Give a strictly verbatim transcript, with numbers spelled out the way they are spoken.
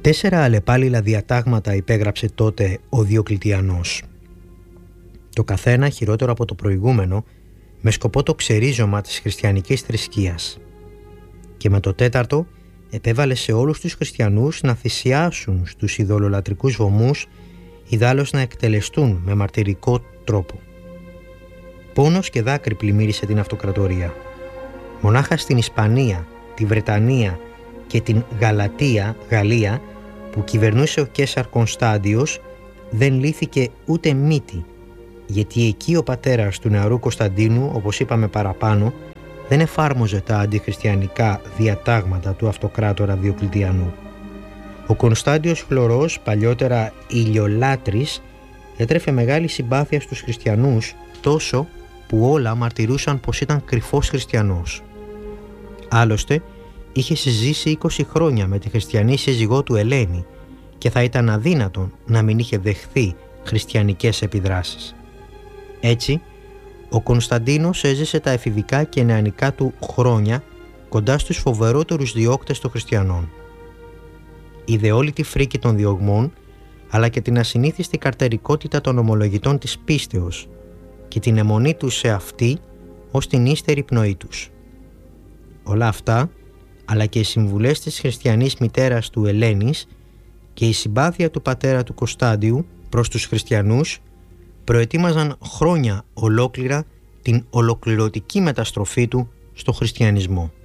Τέσσερα αλλεπάλληλα διατάγματα υπέγραψε τότε ο Διοκλητιανός. Το καθένα χειρότερο από το προηγούμενο, με σκοπό το ξερίζωμα της χριστιανικής θρησκείας. Και με το τέταρτο επέβαλε σε όλους τους χριστιανούς να θυσιάσουν στους ειδωλολατρικούς βωμούς, ιδάλλως να εκτελεστούν με μαρτυρικό τρόπο. Πόνος και δάκρυ πλημμύρισε την αυτοκρατορία. Μονάχα στην Ισπανία, τη Βρετανία και την Γαλατία, Γαλλία, που κυβερνούσε ο Καίσαρ Κωνσταντιος, δεν λύθηκε ούτε μύτη, γιατί εκεί ο πατέρας του νεαρού Κωνσταντίνου, όπως είπαμε παραπάνω, δεν εφάρμοζε τα αντιχριστιανικά διατάγματα του αυτοκράτορα Διοκλητιανού. Ο Κωνσταντιος Φλωρός, παλιότερα ηλιολάτρης, έτρεφε μεγάλη συμπάθεια στους χριστιανούς, τόσο που όλα μαρτυρούσαν πως ήταν κρυφός χριστιανός. Άλλωστε, είχε συζήσει είκοσι χρόνια με τη χριστιανή σύζυγό του Ελένη και θα ήταν αδύνατον να μην είχε δεχθεί χριστιανικές επιδράσεις. Έτσι, ο Κωνσταντίνος έζησε τα εφηβικά και νεανικά του χρόνια κοντά στους φοβερότερους διώκτες των χριστιανών. Είδε όλη τη φρίκη των διωγμών, αλλά και την ασυνήθιστη καρτερικότητα των ομολογητών της πίστεως και την αιμονή τους σε αυτή ως την ύστερη πνοή τους. Όλα αυτά, αλλά και οι συμβουλές της χριστιανής μητέρας του Ελένης και η συμπάθεια του πατέρα του Κωνσταντιου προς τους χριστιανούς, προετοίμαζαν χρόνια ολόκληρα την ολοκληρωτική μεταστροφή του στο χριστιανισμό.